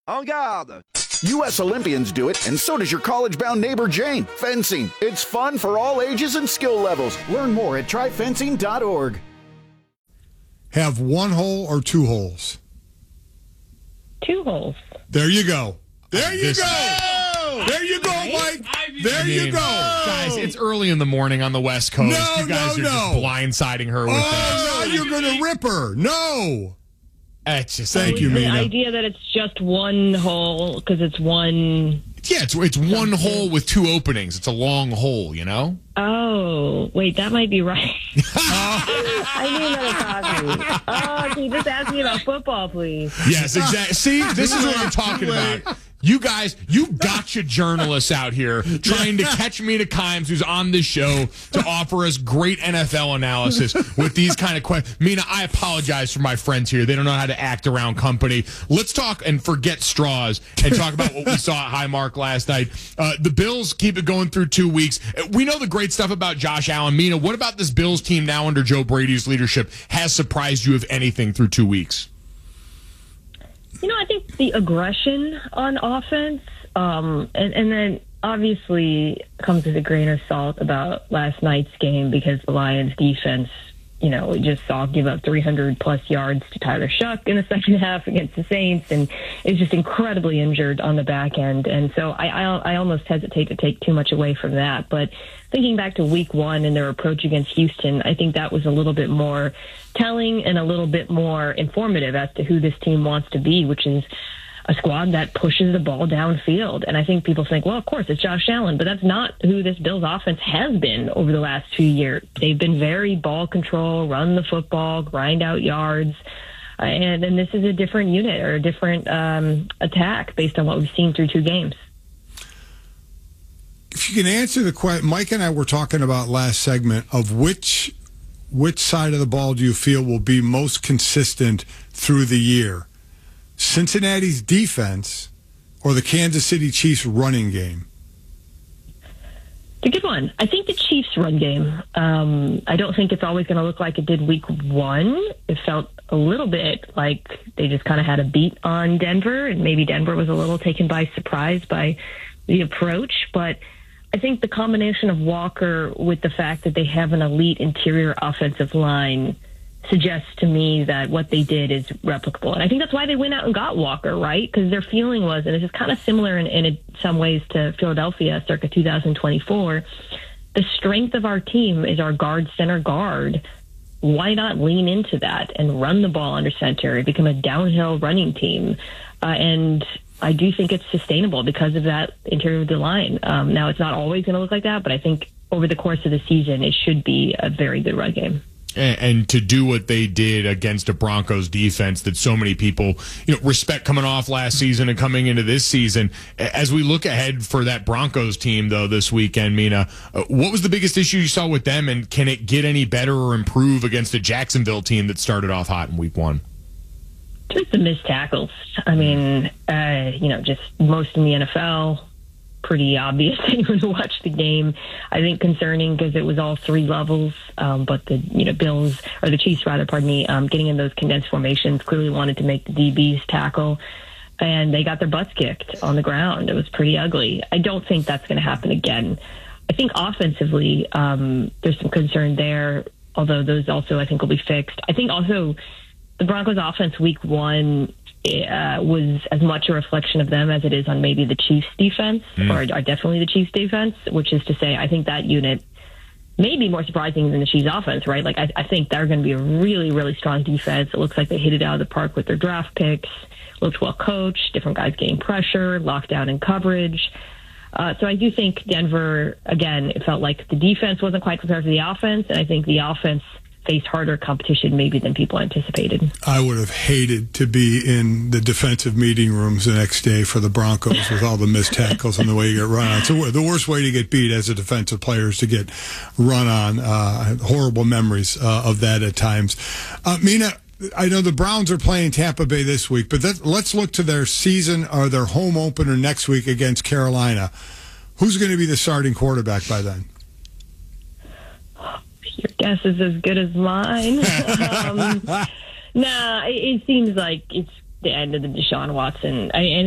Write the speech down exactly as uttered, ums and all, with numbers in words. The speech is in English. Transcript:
En garde! U S Olympians do it, and so does your college-bound neighbor Jane. Fencing. It's fun for all ages and skill levels. Learn more at try fencing dot org. Have one hole or two holes? Two holes. There you go. There you This- go. There you go, Mike. There I mean, you go. Guys, it's early in the morning on the West Coast. No, you guys no, are just no. blindsiding her with Oh, this. no, you're going to rip her. No. It's just, Thank you, The Mina. idea that it's just one hole because it's one. Yeah, it's it's one hole with two openings. It's a long hole, you know? Oh, wait, that might be right. I knew another coffee. Oh, can you just ask me about football, please? Yes, exactly. See, this is what I'm talking about. You guys, you gotcha journalists out here trying to catch Mina Kimes, who's on this show, to offer us great N F L analysis with these kind of questions. Mina, I apologize for my friends here. They don't know how to act around company. Let's talk and forget straws and talk about what we saw at Highmark last night. Uh, the Bills keep it going through two weeks. We know the great stuff about Josh Allen. Mina, what about this Bills team now under Joe Brady's leadership has surprised you, if anything, through two weeks? You know, I think the aggression on offense, um, and, and then obviously comes with a grain of salt about last night's game because the Lions defense, you know, we just saw give up three hundred plus yards to Tyler Shuck in the second half against the Saints, and is just incredibly injured on the back end. And so I, I, I almost hesitate to take too much away from that. But thinking back to week one and their approach against Houston, I think that was a little bit more telling and a little bit more informative as to who this team wants to be, which is a squad that pushes the ball downfield. And I think people think, well, of course, it's Josh Allen, but that's not who this Bills offense has been over the last few years. They've been very ball control, run the football, grind out yards. Uh, and, and this is a different unit or a different um, attack based on what we've seen through two games. If you can answer the question, Mike and I were talking about last segment of which which side of the ball do you feel will be most consistent through the year? Cincinnati's defense or the Kansas City Chiefs running game? It's a good one. I think the Chiefs' run game. Um, I don't think it's always going to look like it did week one. It felt a little bit like they just kind of had a beat on Denver, and maybe Denver was a little taken by surprise by the approach. But I think the combination of Walker with the fact that they have an elite interior offensive line suggests to me that what they did is replicable. And I think that's why they went out and got Walker, right? Because their feeling was, and this is kind of similar in, in some ways to Philadelphia circa two thousand twenty-four, the strength of our team is our guard center guard. Why not lean into that and run the ball under center and become a downhill running team? Uh, and I do think it's sustainable because of that interior of the line. Um, now, it's not always going to look like that, but I think over the course of the season, it should be a very good run game. And, and to do what they did against a Broncos defense that so many people, you know, respect coming off last season and coming into this season. As we look ahead for that Broncos team, though, this weekend, Mina, uh, what was the biggest issue you saw with them, and can it get any better or improve against a Jacksonville team that started off hot in week one? Just the missed tackles. I mean, uh, you know, just most in the N F L, pretty obvious to anyone who watched the game. I think concerning because it was all three levels, um, but the you know Bills, or the Chiefs rather, pardon me, um, getting in those condensed formations clearly wanted to make the D Bs tackle, and they got their butts kicked on the ground. It was pretty ugly. I don't think that's going to happen again. I think offensively, um, there's some concern there, although those also I think will be fixed. I think also the Broncos offense week one uh, was as much a reflection of them as it is on maybe the Chiefs defense, mm. or, or definitely the Chiefs defense, which is to say I think that unit may be more surprising than the Chiefs offense, right? Like I, I think they're going to be a really, really strong defense. It looks like they hit it out of the park with their draft picks, looked well coached, different guys getting pressure, locked down in coverage. Uh, so I do think Denver, again, it felt like the defense wasn't quite prepared for the offense, and I think the offense faced harder competition maybe than people anticipated. I would have hated to be in the defensive meeting rooms the next day for the Broncos with all the missed tackles and the way you get run on. So the worst way to get beat as a defensive player is to get run on. Uh, horrible memories uh, of that at times. Uh, Mina, I know the Browns are playing Tampa Bay this week, but that, let's look to their season or their home opener next week against Carolina. Who's going to be the starting quarterback by then? Your guess is as good as mine. um, nah, it, it seems like it's the end of the Deshaun Watson. I, and